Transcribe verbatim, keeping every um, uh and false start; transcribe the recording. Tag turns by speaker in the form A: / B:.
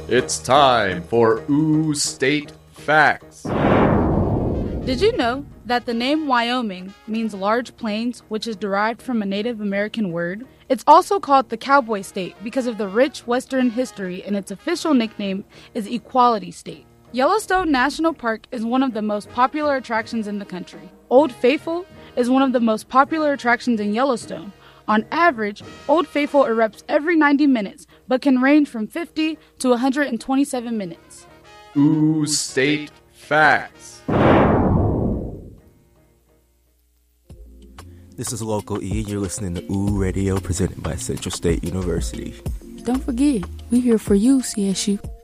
A: It's time for Ooh State Facts.
B: Did you know that the name Wyoming means large plains, which is derived from a Native American word? It's also called the Cowboy State because of the rich Western history, and its official nickname is Equality State. Yellowstone National Park is one of the most popular attractions in the country. Old Faithful is one of the most popular attractions in Yellowstone. On average, Old Faithful erupts every ninety minutes, but can range from fifty to one hundred twenty-seven minutes.
A: Ooh State Facts.
C: This is Local E, and you're listening to Ooh Radio, presented by Central State University.
D: Don't forget, we're here for you, C S U.